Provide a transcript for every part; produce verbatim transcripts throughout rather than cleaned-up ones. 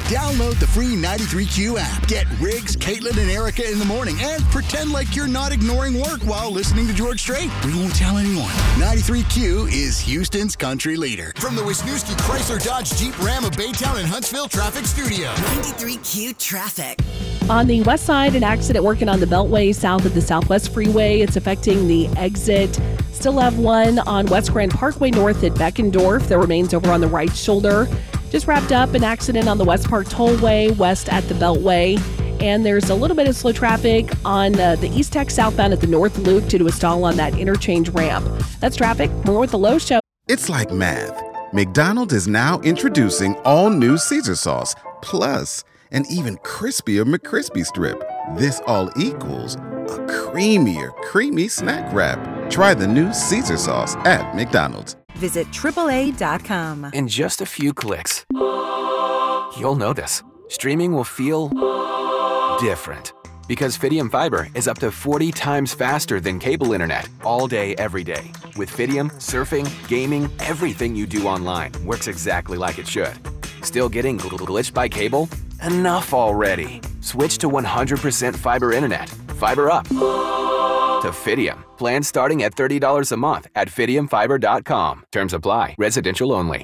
Download the free ninety-three Q app. Get Riggs, Caitlin, and Erica in the morning and pretend like you're not ignoring work while listening to George Strait. We won't tell anyone. ninety-three Q is Houston's country leader. From the Wisniewski Chrysler Dodge Jeep Ram of Baytown and Huntsville Traffic Studio. ninety-three Q traffic. On the west side, an accident working on the Beltway south of the Southwest Freeway. It's affecting the exit. Still have one on West Grand Parkway north at Beckendorf that remains over on the right shoulder. Just wrapped up an accident on the West Park Tollway west at the Beltway. And there's a little bit of slow traffic on uh, the East Tech southbound at the North Loop due to a stall on that interchange ramp. That's traffic. More with the Lowe's Show. It's like math. McDonald's is now introducing all new Caesar sauce, plus an even crispier McCrispy strip. This all equals a creamier, creamy snack wrap. Try the new Caesar sauce at McDonald's. Visit triple A dot com. In just a few clicks, you'll know this. Streaming will feel different. Because Fidium Fiber is up to forty times faster than cable internet all day, every day. With Fidium, surfing, gaming, everything you do online works exactly like it should. Still getting glitched by cable? Enough already. Switch to one hundred percent fiber internet. Fiber up to Fidium. Plans starting at thirty dollars a month at fidium fiber dot com. Terms apply. Residential only.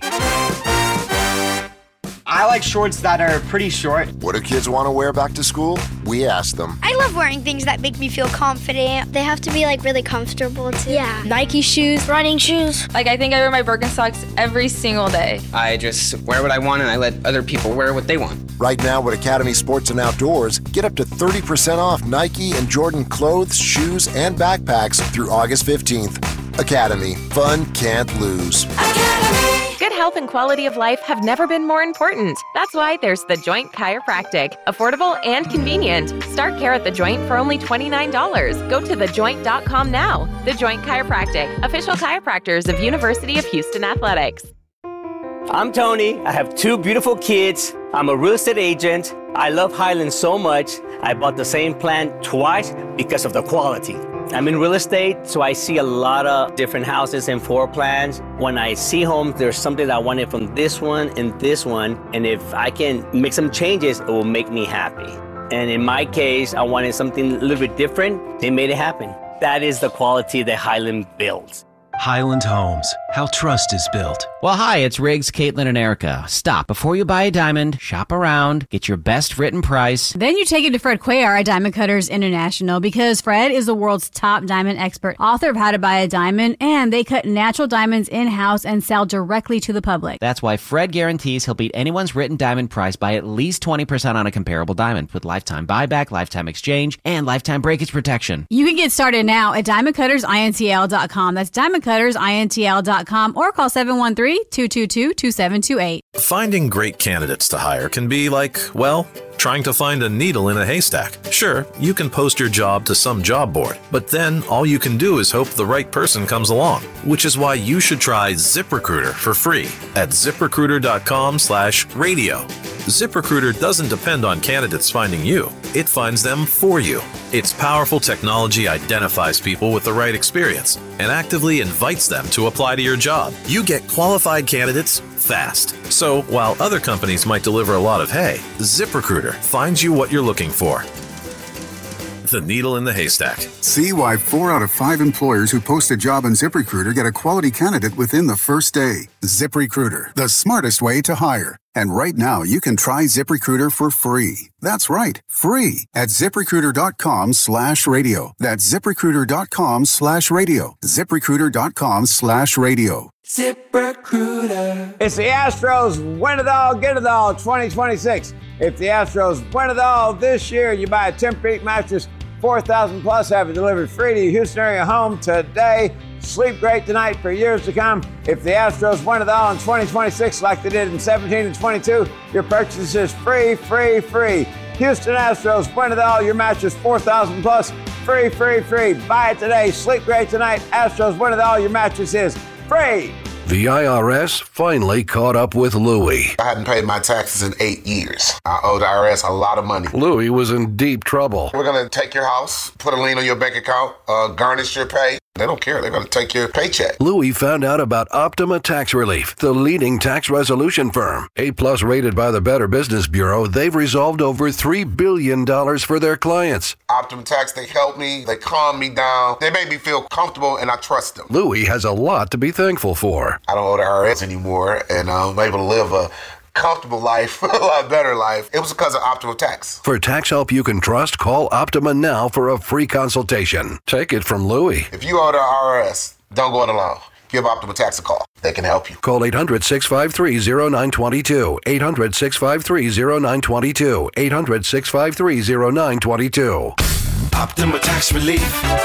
I like shorts that are pretty short. What do kids want to wear back to school? We ask them. I love wearing things that make me feel confident. They have to be like really comfortable too. Yeah. Nike shoes, running shoes. Like I think I wear my Birkenstocks every single day. I just wear what I want and I let other people wear what they want. Right now with Academy Sports and Outdoors, get up to thirty percent off Nike and Jordan clothes, shoes, and backpacks through August fifteenth. Academy. Fun can't lose. Academy. Good health and quality of life have never been more important. That's why there's The Joint Chiropractic. Affordable and convenient. Start care at The Joint for only twenty-nine dollars. Go to the joint dot com now. The Joint Chiropractic. Official chiropractors of University of Houston Athletics. I'm Tony. I have two beautiful kids. I'm a real estate agent. I love Highland so much. I bought the same plan twice because of the quality. I'm in real estate, so I see a lot of different houses and floor plans. When I see homes, there's something I wanted from this one and this one, and if I can make some changes, it will make me happy. And in my case, I wanted something a little bit different. They made it happen. That is the quality that Highland builds. Highland Homes, how trust is built. Well, hi, it's Riggs, Caitlin, and Erica. Stop. Before you buy a diamond, shop around, get your best written price. Then you take it to Fred Cuellar at Diamond Cutters International, because Fred is the world's top diamond expert, author of How to Buy a Diamond, and they cut natural diamonds in-house and sell directly to the public. That's why Fred guarantees he'll beat anyone's written diamond price by at least twenty percent on a comparable diamond, with lifetime buyback, lifetime exchange, and lifetime breakage protection. You can get started now at diamond cutters intl dot com. That's diamond cutters intl dot com, or call seven one three, two two two, two seven two eight. Finding great candidates to hire can be like, well, trying to find a needle in a haystack. Sure, you can post your job to some job board, but then all you can do is hope the right person comes along, which is why you should try ZipRecruiter for free at ziprecruiter dot com slash radio. ZipRecruiter doesn't depend on candidates finding you. It finds them for you. Its powerful technology identifies people with the right experience and actively invites them to apply to your job. You get qualified candidates fast. So while other companies might deliver a lot of hay, ZipRecruiter finds you what you're looking for. The needle in the haystack. See why four out of five employers who post a job on ZipRecruiter get a quality candidate within the first day. ZipRecruiter, the smartest way to hire. And right now, you can try ZipRecruiter for free. That's right, free at ziprecruiter dot com slash radio. That's ziprecruiter dot com slash radio. ziprecruiter dot com slash radio. ZipRecruiter. It's the Astros win it all, get it all twenty twenty-six. If the Astros win it all this year, you buy a Tempur-Pedic mattress, four thousand plus, have it delivered free to your Houston area home today. Sleep great tonight for years to come. If the Astros win it all in twenty twenty-six like they did in seventeen and twenty-two, your purchase is free, free, free. Houston Astros win it all, your mattress four thousand plus, free, free, free. Buy it today. Sleep great tonight. Astros win it all, your mattress is free. The I R S finally caught up with Louie. I hadn't paid my taxes in eight years. I owe the I R S a lot of money. Louie was in deep trouble. We're going to take your house, put a lien on your bank account, uh, garnish your pay. They don't care. They're going to take your paycheck. Louis found out about Optima Tax Relief, the leading tax resolution firm. A-plus rated by the Better Business Bureau, they've resolved over three billion dollars for their clients. Optima Tax, they help me. They calm me down. They make me feel comfortable, and I trust them. Louis has a lot to be thankful for. I don't owe the I R S anymore, and I'm able to live a comfortable life, a lot better life. It was because of Optima Tax. For tax help you can trust, call Optima now for a free consultation. Take it from Louis. If you owe the I R S, don't go it alone. Give Optima Tax a call. They can help you. Call eight hundred, six five three, zero nine two two. eight hundred, six five three, zero nine two two. eight hundred, six five three, zero nine two two. Optima Tax Relief.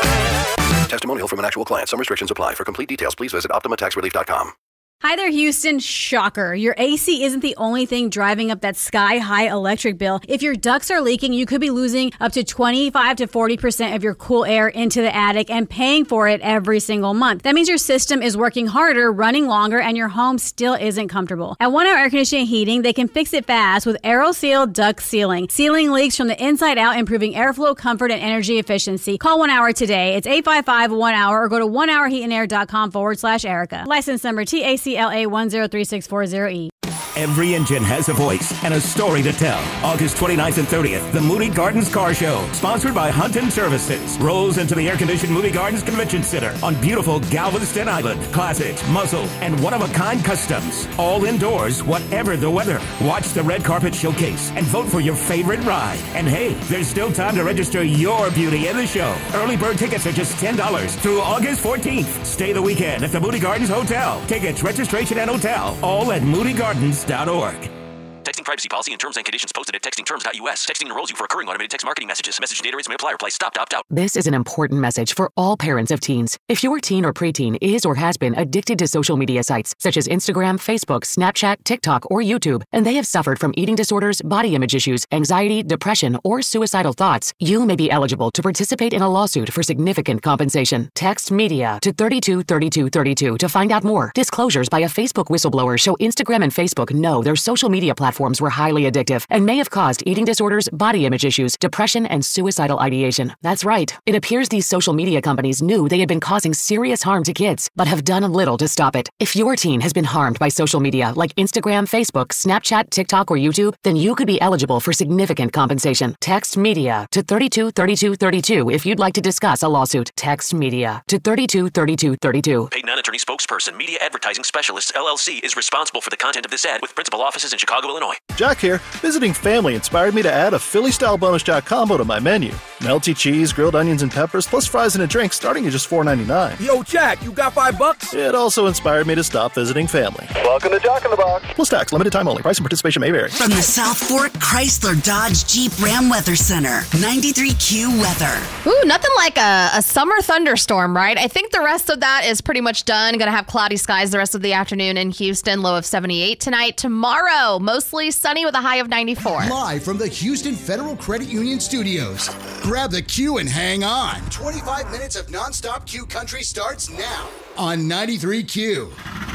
Testimonial from an actual client. Some restrictions apply. For complete details, please visit optima tax relief dot com. Hi there, Houston. Shocker. Your A C isn't the only thing driving up that sky-high electric bill. If your ducts are leaking, you could be losing up to twenty-five to forty percent of your cool air into the attic and paying for it every single month. That means your system is working harder, running longer, and your home still isn't comfortable. At One Hour Air Conditioning Heating, they can fix it fast with AeroSeal duct sealing. Sealing leaks from the inside out, improving airflow, comfort, and energy efficiency. Call One Hour today. It's eight five five, one hour or go to one hour heat and air dot com forward slash Erica. License number T A C L A one zero three six four zero E. Every engine has a voice and a story to tell. August twenty-ninth and thirtieth, the Moody Gardens Car Show, sponsored by Hunton Services, rolls into the air-conditioned Moody Gardens Convention Center on beautiful Galveston Island. Classics, muscle, and one-of-a-kind customs. All indoors, whatever the weather. Watch the red carpet showcase and vote for your favorite ride. And hey, there's still time to register your beauty in the show. Early bird tickets are just ten dollars through August fourteenth. Stay the weekend at the Moody Gardens Hotel. Tickets, registration, and hotel, all at moody gardens dot org. Texting privacy policy and terms and conditions posted at texting terms dot U S. Texting enrolls you for recurring automated text marketing messages. Message and data rates may apply. Reply stop, opt out. This is an important message for all parents of teens. If your teen or preteen is or has been addicted to social media sites such as Instagram, Facebook, Snapchat, TikTok, or YouTube, and they have suffered from eating disorders, body image issues, anxiety, depression, or suicidal thoughts, you may be eligible to participate in a lawsuit for significant compensation. Text MEDIA to thirty-two thirty-two thirty-two to find out more. Disclosures by a Facebook whistleblower show Instagram and Facebook know their social media platforms were highly addictive and may have caused eating disorders, body image issues, depression, and suicidal ideation. That's right. It appears these social media companies knew they had been causing serious harm to kids, but have done little to stop it. If your teen has been harmed by social media like Instagram, Facebook, Snapchat, TikTok, or YouTube, then you could be eligible for significant compensation. Text MEDIA to thirty-two thirty-two thirty-two if you'd like to discuss a lawsuit. Text MEDIA to thirty-two thirty-two thirty-two. Paid non-attorney spokesperson, Media Advertising Specialists, L L C, is responsible for the content of this ad with principal offices in Chicago, Illinois. Jack here. Visiting family inspired me to add a Philly-style bonus jack combo to my menu. Melty cheese, grilled onions, and peppers, plus fries and a drink starting at just four ninety-nine. Yo, Jack, you got five bucks? It also inspired me to stop visiting family. Welcome to Jack in the Box. Plus tax, limited time only. Price and participation may vary. From the South Fork Chrysler Dodge Jeep Ram Weather Center, ninety-three Q weather. Ooh, nothing like a, a summer thunderstorm, right? I think the rest of that is pretty much done. Going to have cloudy skies the rest of the afternoon in Houston, low of seventy-eight tonight. Tomorrow, mostly sunny with a high of ninety-four. Live from the Houston Federal Credit Union Studios. Grab the Q and hang on. twenty-five minutes of nonstop Q country starts now on ninety-three Q.